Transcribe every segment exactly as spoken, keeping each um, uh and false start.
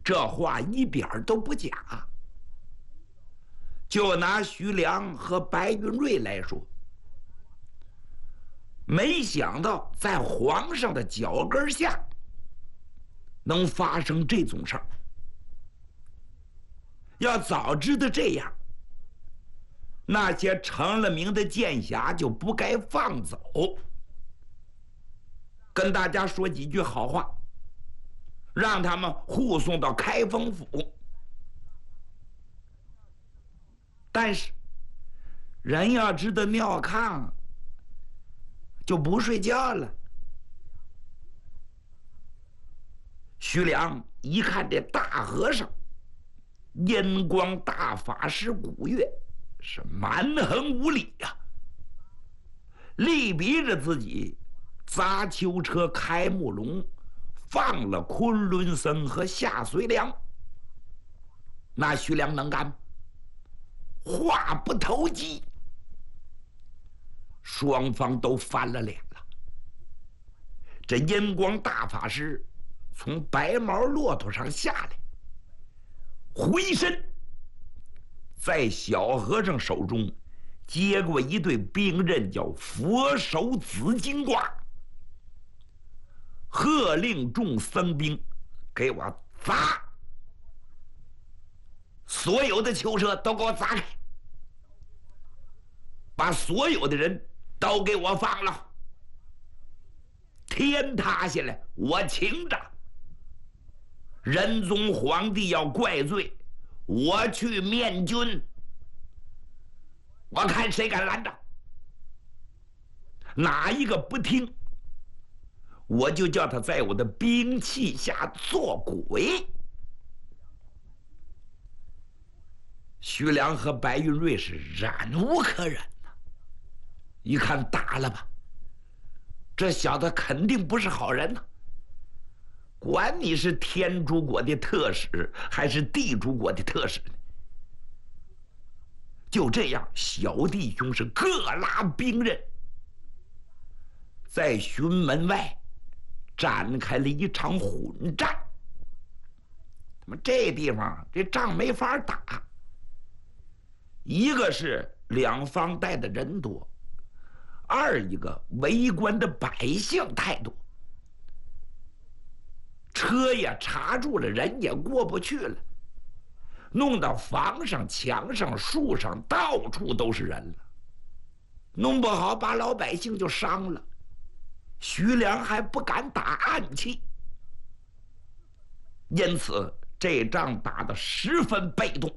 这话一点都不假。就拿徐良和白云瑞来说，没想到在皇上的脚跟下能发生这种事儿。要早知道这样，那些成了名的剑侠就不该放走。跟大家说几句好话，让他们护送到开封府。但是人要知道尿炕就不睡觉了。徐良一看这大和尚阴光大法师古月是蛮横无理呀、啊，力逼着自己砸囚车开木笼，放了昆仑僧和夏随良。那徐良能干吗？话不投机，双方都翻了脸了。这阴光大法师从白毛骆驼上下来，回身在小和尚手中接过一对兵刃，叫佛手紫金瓜，喝令众僧兵给我砸，所有的囚车都给我砸开，把所有的人都给我放了。天塌下来我请着，仁宗皇帝要怪罪，我去面君，我看谁敢拦着。哪一个不听，我就叫他在我的兵器下做鬼。徐良和白云瑞是忍无可忍呐、啊，一看打了吧，这小子肯定不是好人呐、啊。管你是天竺国的特使还是地主国的特使呢？就这样，小弟兄是各拉兵刃，在巡门外展开了一场混战。他们这地方这仗没法打，一个是两方带的人多，二一个围观的百姓太多，车也查住了，人也过不去了，弄到房上、墙上、树上，到处都是人了，弄不好把老百姓就伤了。徐良还不敢打暗器，因此这仗打得十分被动。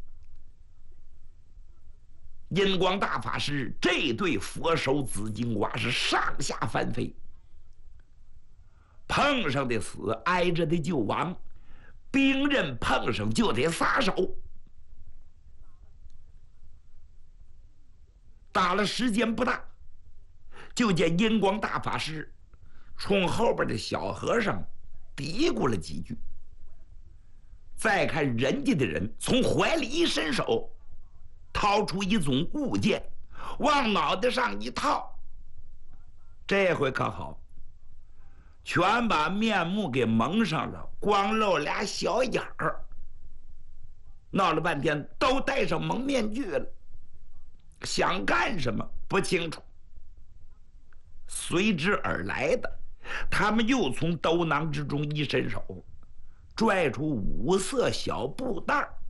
阴光大法师这对佛手紫金瓜是上下翻飞，碰上的死，挨着的就亡，兵刃碰上就得撒手。打了时间不大，就见阴光大法师冲后边的小和尚嘀咕了几句，再看人家的人从怀里一伸手，掏出一种物件往脑袋上一套，这回可好，全把面目给蒙上了，光露俩小眼儿。闹了半天都戴上蒙面具了，想干什么不清楚。随之而来的，他们又从兜囊之中一伸手，拽出五色小布袋儿。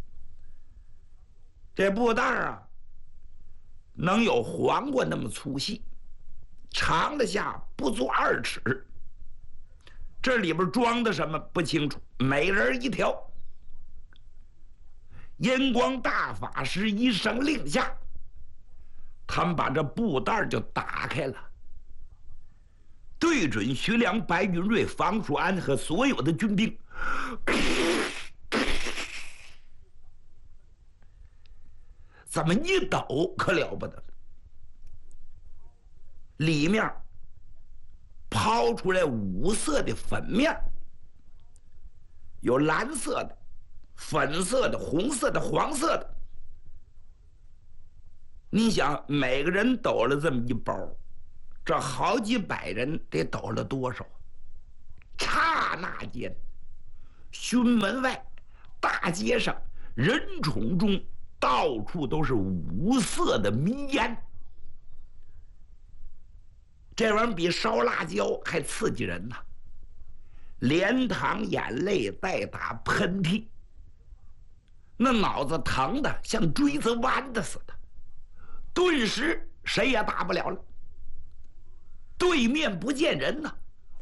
这布袋儿啊，能有黄瓜那么粗细，长了下不足二尺。这里边装的什么不清楚，每人一条。阴光大法师一声令下，他们把这布袋就打开了，对准徐良、白云瑞、房叔安和所有的军兵，怎么一抖可了不得了，里面抛出来五色的粉面，有蓝色的、粉色的、红色的、黄色的。你想，每个人抖了这么一包，这好几百人得抖了多少？刹那间， 巽门外、大街上、人丛中，到处都是五色的迷烟。这玩意儿比烧辣椒还刺激人呐！连淌眼泪带打喷嚏，那脑子疼的像锥子弯的似的，顿时谁也打不了了。对面不见人呐，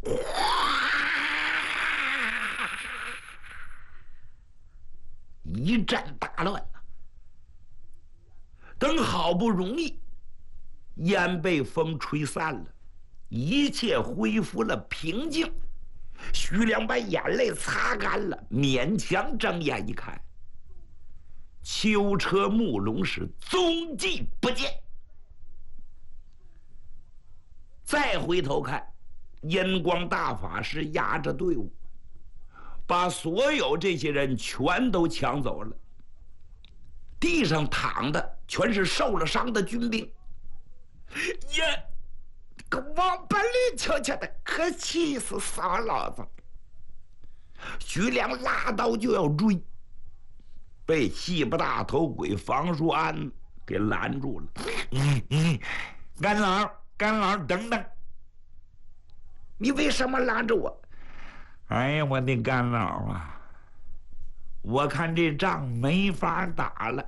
一阵大乱呐！等好不容易烟被风吹散了，一切恢复了平静，徐良把眼泪擦干了，勉强睁眼一看，囚车木龙是踪迹不见。再回头看，阴光大法师压着队伍，把所有这些人全都抢走了。地上躺的全是受了伤的军兵。呀，个王八里悄悄的，可气死傻老子！徐良拉刀就要追，被细不大头鬼房叔安给拦住了。嗯嗯，干老，干老，等等！你为什么拦着我？哎呀，我的干老啊！我看这仗没法打了。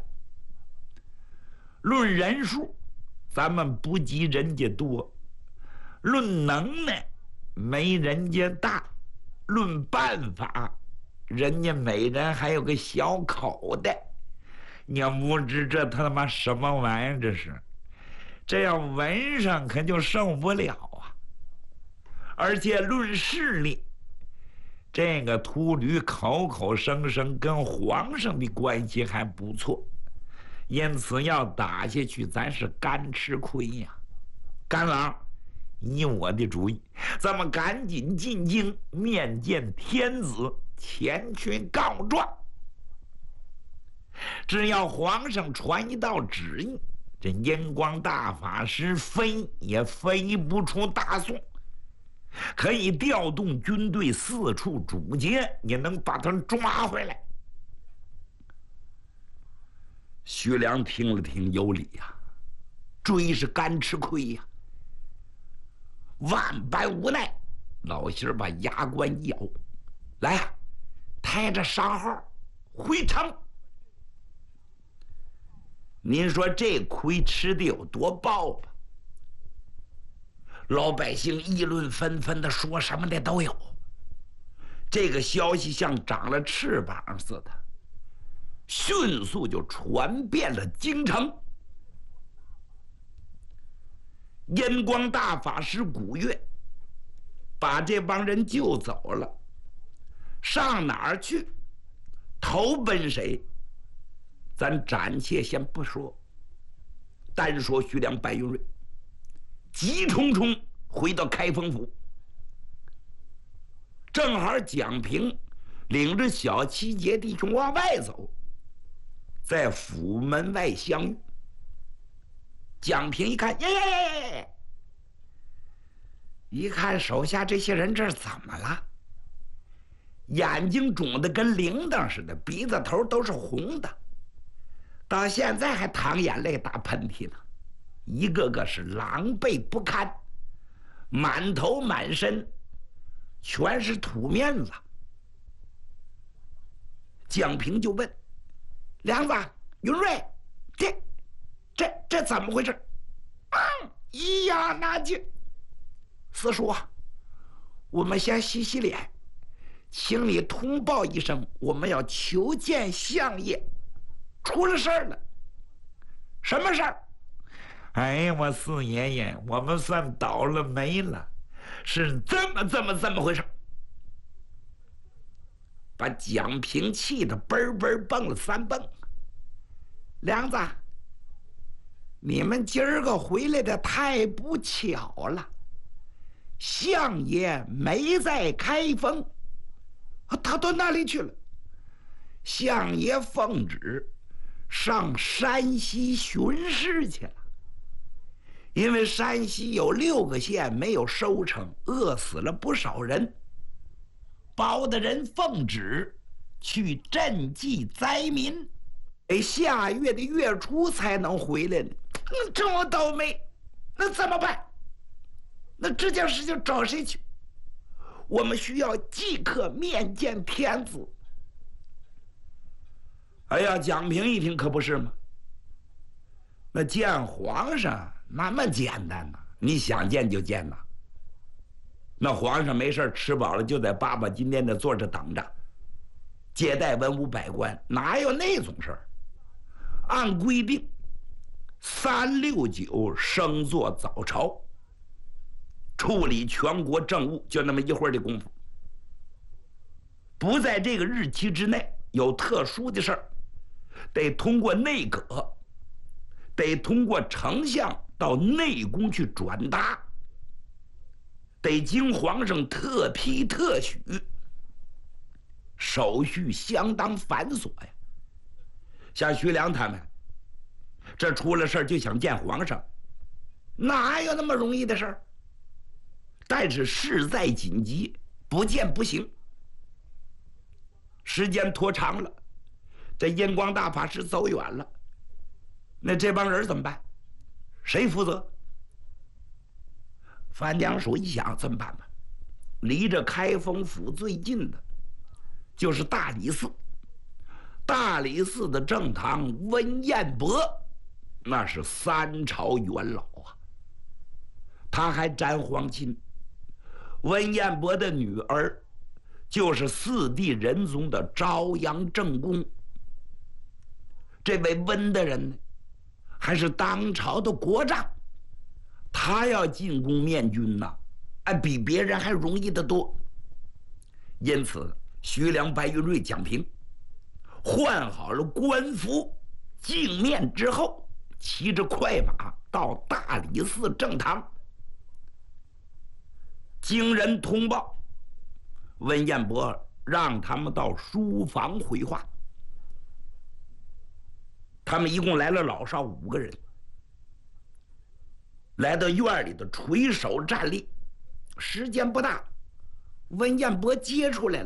论人数，咱们不及人家多；论能耐，没人家大；论办法，人家每人还有个小口袋。你要不知这他妈什么玩意儿，这是，这要闻上可就受不了啊！而且论势力，这个秃驴口口声声跟皇上的关系还不错，因此要打下去，咱是干吃亏呀！干老，依我的主意，咱们赶紧进京面见天子，前去告状。只要皇上传一道旨意，这阴光大法师飞也飞不出大宋。可以调动军队四处阻截，也能把他抓回来。徐良听了听，有理呀、啊，追是干吃亏呀、啊。万般无奈，老心儿把牙关一咬，来呀、啊，抬着商号回城。您说这亏吃的有多爆吧？老百姓议论纷纷的，说什么的都有。这个消息像长了翅膀似的，迅速就传遍了京城。阴光大法师古月把这帮人救走了，上哪儿去，投奔谁，咱暂且先不说，单说徐良、白云瑞急冲冲回到开封府，正好蒋平领着小七杰弟兄往外走，在府门外相遇。蒋平一看，耶耶耶耶！一看手下这些人，这是怎么了？眼睛肿得跟铃铛似的，鼻子头都是红的，到现在还淌眼泪、打喷嚏呢。一个个是狼狈不堪，满头满身全是土面子。蒋平就问梁子、云瑞，这这这怎么回事？嗯，咿呀那句。四叔啊，我们先洗洗脸，请你通报一声，我们要求见相爷，出了事儿了。什么事儿？哎呀，我四爷爷，我们算倒了霉了，是这么这么这么回事。把蒋平气得嘣嘣蹦了三蹦。梁子，你们今儿个回来的太不巧了，相爷没在开封，他到哪里去了？相爷奉旨上山西巡视去了。因为山西有六个县没有收成，饿死了不少人。 包大人奉旨去赈济灾民，得下月的月初才能回来呢。那这么倒霉，那怎么办？那这件事情找谁去？我们需要即刻面见天子。哎呀，蒋平一听可不是吗？那见皇上那么简单呐、啊，你想见就见呐、啊。那皇上没事吃饱了就在八宝金殿的坐着等着，接待文武百官，哪有那种事儿？按规定，三六九升座早朝，处理全国政务，就那么一会儿的功夫。不在这个日期之内有特殊的事儿，得通过内阁，得通过丞相到内宫去转达，得经皇上特批特许，手续相当繁琐呀。像徐良他们，这出了事就想见皇上，哪有那么容易的事儿？但是事在紧急，不见不行。时间拖长了，这印光大法师走远了，那这帮人怎么办？谁负责？范江署一想，怎么办吧？离着开封府最近的就是大理寺。大理寺的正堂温彦博，那是三朝元老啊，他还沾皇亲。温彦博的女儿就是四帝仁宗的昭阳正宫。这位温的人呢，还是当朝的国丈，他要进宫面君呐、啊，哎，比别人还容易得多。因此，徐良、白云瑞、蒋平换好了官服，镜面之后，骑着快马到大理寺正堂。经人通报，温彦博让他们到书房回话。他们一共来了老少五个人，来到院里的垂手站立。时间不大，温彦博接出来了。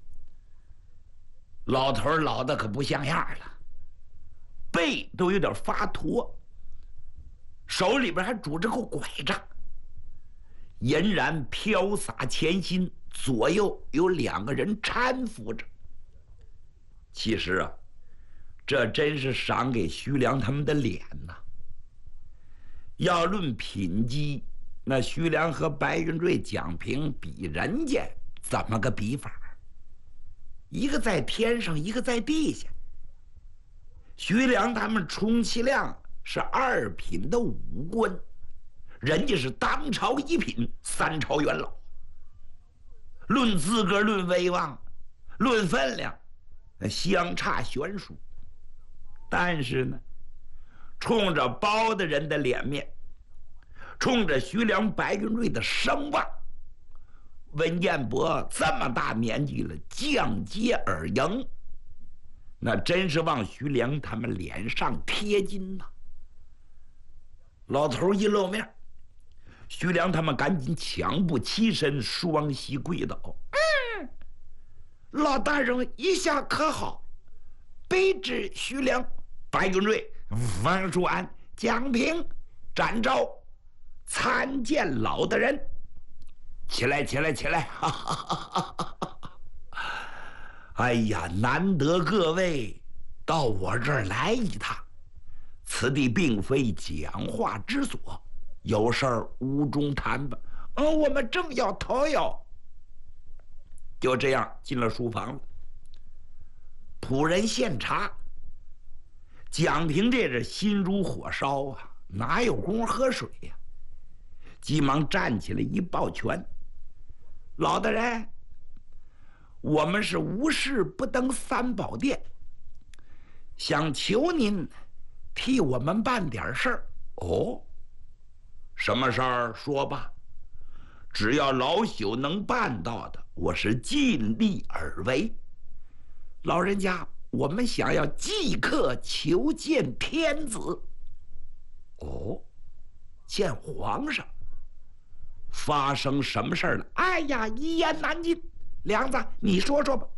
老头老的可不像样了，背都有点发驼，手里边还拄着个拐杖，俨然飘洒前心，左右有两个人搀扶着。其实啊，这真是赏给徐良他们的脸呐、啊。要论品级，那徐良和白云瑞、蒋平比人家怎么个比法？一个在天上，一个在地下。徐良他们充其量是二品的武官，人家是当朝一品，三朝元老。论资格，论威望，论分量，那相差悬殊。但是呢，冲着包大人的脸面，冲着徐良、白云瑞的声望，温彦博这么大年纪了，降阶而迎，那真是往徐良他们脸上贴金呐、啊。老头一露面，徐良他们赶紧抢步起身，双膝跪倒。嗯，老大人一下可好？卑职徐良、白云瑞、王叔安、蒋平、展昭参见老大人。起来，起来，起来！哈哈哈哈！哎呀，难得各位到我这儿来一趟，此地并非讲话之所，有事儿屋中谈吧。嗯，我们正要讨要。就这样进了书房了。仆人献茶。蒋平这人心如火烧啊，哪有功夫喝水呀、啊？急忙站起来一抱拳。老大人，我们是无事不登三宝殿，想求您替我们办点事儿。哦，什么事儿？说吧，只要老朽能办到的，我是尽力而为。老人家，我们想要即刻求见天子。哦，见皇上。发生什么事儿了？哎呀，一言难尽。 梁子，你说说吧。